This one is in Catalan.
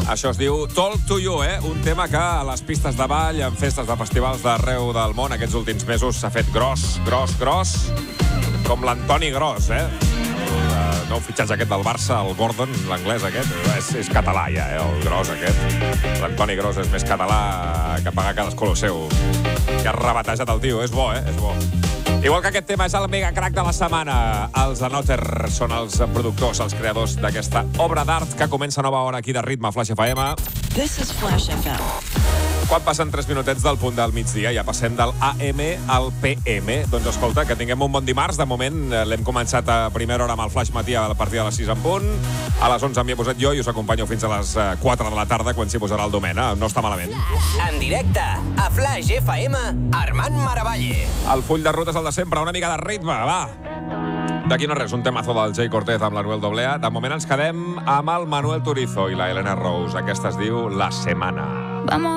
Això es diu Talk to You, un tema que a les pistes de ball, en festes de festivals d'arreu del món, aquests últims mesos s'ha fet gros, com l'Antoni Gros, El nou fitxatge aquest del Barça, el Gordon, l'anglès aquest, és català ja, el Gros aquest. L'Antoni Gros és més català que pagar cadascú el seu. Que ha rebatejat el tio, és bo, és bo. Igual que aquest tema és el mega crack de la setmana. Els Anoter són els productors, els creadors d'aquesta obra d'art que comença a nova hora aquí de Ritme Flash FM. This is Flash FM. Quan passen 3 minutets del punt del migdia, ja passem del AM al PM. Doncs escolta, que tinguem un bon dimarts. De moment l'hem començat a primera hora amb el Flash Matí a partir de les 6 en punt. A les 11 m'hi he posat jo i us acompanyo fins a les 4 de la tarda, quan s'hi posarà el Domena. No està malament. En directe, a Flash FM, Armand Maravalle. El full de ruta és el de sempre, una mica de ritme, va. D'aquí no res, un temazo del Jay Cortez amb l'Anuel AA. De moment ens quedem amb el Manuel Turizo i la Elena Rose. Aquesta es diu La Semana. Vamos